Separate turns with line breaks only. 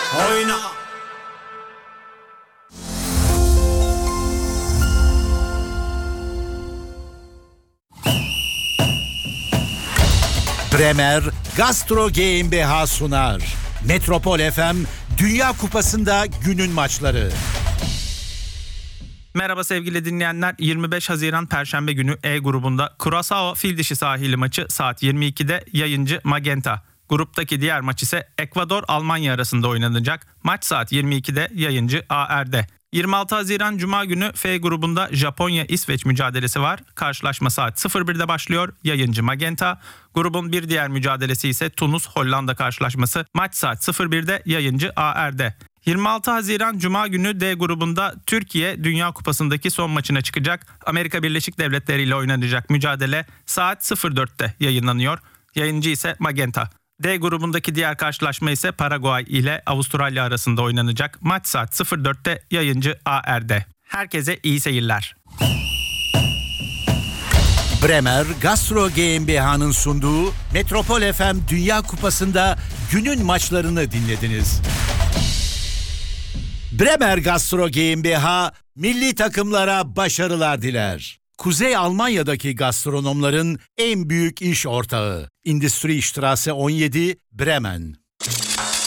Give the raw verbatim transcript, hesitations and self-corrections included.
Oyna.
Bremer Gastro GmbH sunar. Metropol F M Dünya Kupası'nda günün maçları.
Merhaba sevgili dinleyenler. yirmi beş Haziran Perşembe günü E grubunda Curaçao Fildişi sahili maçı saat yirmi ikide yayıncı Magenta. Gruptaki diğer maç ise Ekvador-Almanya arasında oynanacak. Maç saat yirmi ikide yayıncı A R'de. yirmi altı Haziran Cuma günü F grubunda Japonya-İsveç mücadelesi var. Karşılaşma saat sıfır birde başlıyor. Yayıncı Magenta. Grubun bir diğer mücadelesi ise Tunus-Hollanda karşılaşması. Maç saat sıfır birde yayıncı A R'de. yirmi altı Haziran Cuma günü D grubunda Türkiye Dünya Kupası'ndaki son maçına çıkacak. Amerika Birleşik Devletleri ile oynanacak mücadele saat sıfır dörtte yayınlanıyor. Yayıncı ise Magenta. D grubundaki diğer karşılaşma ise Paraguay ile Avustralya arasında oynanacak. Maç saat sıfır dörtte yayıncı A R'de. Herkese iyi seyirler.
Bremer Gastro GmbH'nın sunduğu Metropol F M Dünya Kupası'nda günün maçlarını dinlediniz. Bremer Gastro GmbH milli takımlara başarılar diler. Kuzey Almanya'daki gastronomların en büyük iş ortağı. Industriestraße on yedi, Bremen.